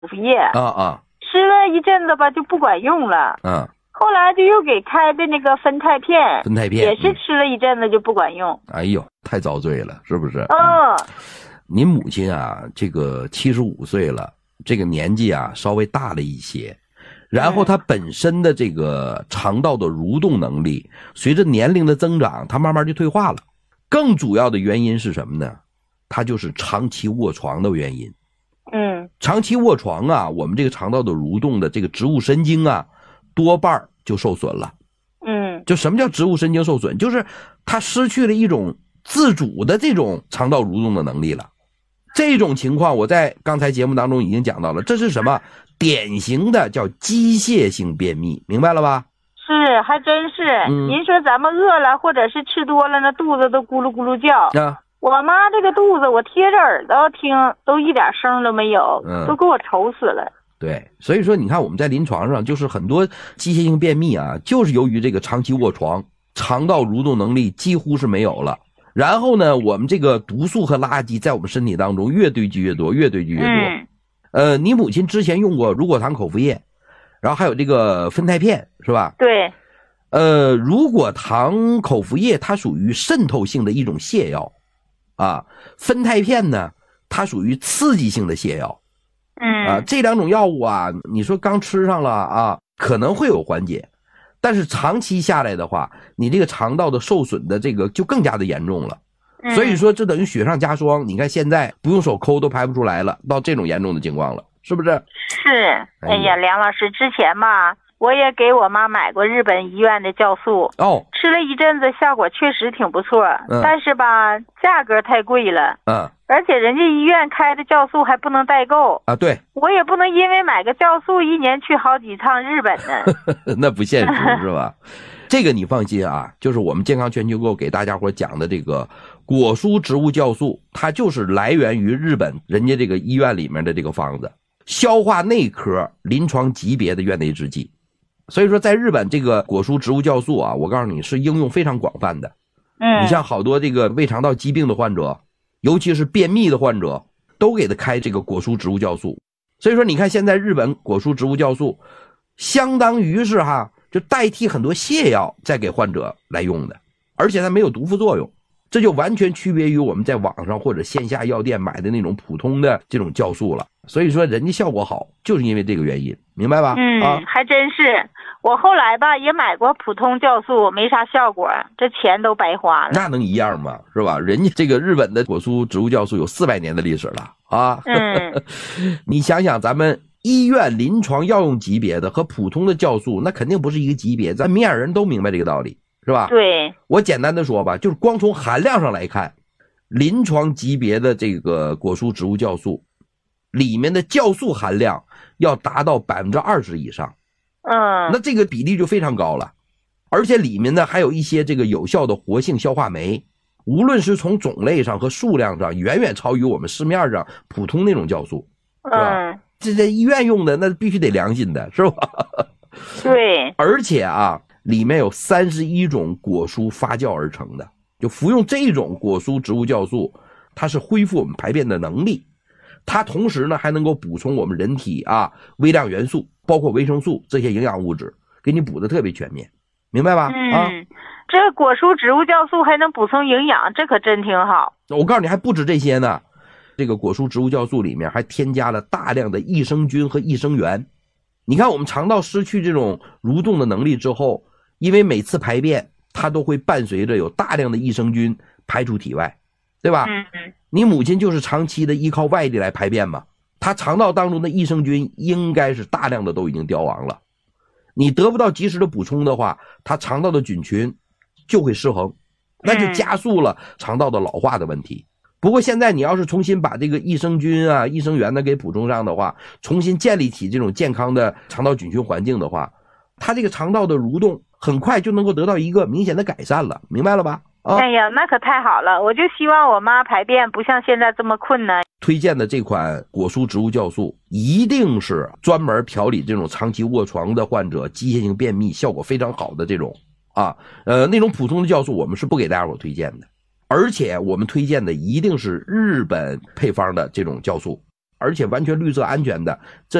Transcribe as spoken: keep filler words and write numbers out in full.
服液啊啊， 吃了一阵子吧就不管用了， 嗯， 后来就又给开的那个酚酞片， 酚酞片也是吃了一阵子就不管用。 嗯、哎呦，太遭罪了，是不是？ 嗯， 您母亲啊，这个七十五岁了，这个年纪啊稍微大了一些，然后她本身的这个肠道的蠕动能力，随着年龄的增长，她慢慢就退化了。更主要的原因是什么呢？它就是长期卧床的原因。 嗯， 长期卧床啊，我们这个肠道的蠕动的这个植物神经啊，多半就受损了。 嗯， 就什么叫植物神经受损？就是它失去了一种自主的这种肠道蠕动的能力了。这种情况我在刚才节目当中已经讲到了，这是什么？典型的叫机械性便秘，明白了吧？ 是，还真是。嗯、您说咱们饿了或者是吃多了，那肚子都咕噜咕噜叫。 啊， 我妈这个肚子，我贴着耳朵听，都一点声都没有， 嗯、 都给我愁死了。 对，所以说你看我们在临床上，就是很多机械性便秘啊，就是由于这个长期卧床，肠道蠕动能力几乎是没有了。然后呢，我们这个毒素和垃圾在我们身体当中越堆积越多，越堆积越多。 嗯、 呃，你母亲之前用过乳果糖口服液，然后还有这个酚酞片，是吧？ 对。 呃，乳果糖口服液它属于渗透性的一种泻药，啊，酚酞片呢，它属于刺激性的泻药。 嗯。 啊，这两种药物啊，你说刚吃上了啊，可能会有缓解。但是长期下来的话，你这个肠道的受损的这个就更加的严重了，所以说这等于雪上加霜。你看现在不用手抠都排不出来了，到这种严重的情况了，是不是？ 是。哎呀，梁老师，之前吧，我也给我妈买过日本医院的酵素， 哦， 吃了一阵子，效果确实挺不错， 嗯、 但是吧，价格太贵了， 嗯， 而且人家医院开的酵素还不能代购啊，对， 我也不能因为买个酵素一年去好几趟日本呢， 那不现实是吧？这个你放心啊，就是我们健康全球购给大家伙讲的这个果蔬植物酵素，它就是来源于日本人家这个医院里面的这个方子，消化内科临床级别的院内制剂。所以说在日本这个果蔬植物酵素啊，我告诉你是应用非常广泛的。 嗯， 你像好多这个胃肠道疾病的患者，尤其是便秘的患者，都给他开这个果蔬植物酵素。所以说你看现在日本果蔬植物酵素相当于是哈，就代替很多泻药再给患者来用的，而且它没有毒副作用，这就完全区别于我们在网上或者线下药店买的那种普通的这种酵素了。所以说人家效果好，就是因为这个原因，明白吧？ 嗯， 啊， 还真是。我后来吧也买过普通酵素，没啥效果，这钱都白花了。 那能一样吗？是吧？人家这个日本的果蔬植物酵素有四百年的历史了啊。 嗯， 你想想咱们医院临床药用级别的和普通的酵素，那肯定不是一个级别，咱明眼人都明白这个道理，是吧？ 对。 我简单的说吧，就是光从含量上来看，临床级别的这个果蔬植物酵素里面的酵素含量要达到百分之二十以上。 嗯， 那这个比例就非常高了，而且里面呢还有一些这个有效的活性消化酶，无论是从种类上和数量上，远远超于我们市面上普通那种酵素，是吧？ 嗯， 这在医院用的那必须得良心的，是吧？ 对， 而且啊，里面有三十一种果蔬发酵而成的，就服用这种果蔬植物酵素，它是恢复我们排便的能力。它同时呢还能够补充我们人体啊微量元素，包括维生素这些营养物质，给你补的特别全面，明白吧？ 嗯， 啊， 这果蔬植物酵素还能补充营养，这可真挺好。 我告诉你还不止这些呢，这个果蔬植物酵素里面还添加了大量的益生菌和益生元。你看我们肠道失去这种蠕动的能力之后，因为每次排便它都会伴随着有大量的益生菌排出体外，对吧？ 嗯， 你母亲就是长期的依靠外力来排便嘛，她肠道当中的益生菌应该是大量的都已经凋亡了，你得不到及时的补充的话，她肠道的菌群就会失衡，那就加速了肠道的老化的问题。不过现在你要是重新把这个益生菌啊、益生元呢给补充上的话，重新建立起这种健康的肠道菌群环境的话，它这个肠道的蠕动很快就能够得到一个明显的改善了，明白了吧？啊， 哎呀，那可太好了！我就希望我妈排便不像现在这么困难。 推荐的这款果蔬植物酵素一定是专门调理这种长期卧床的患者机械性便秘效果非常好的这种啊，呃，那种普通的酵素我们是不给大家伙推荐的，而且我们推荐的一定是日本配方的这种酵素而且完全绿色安全的，这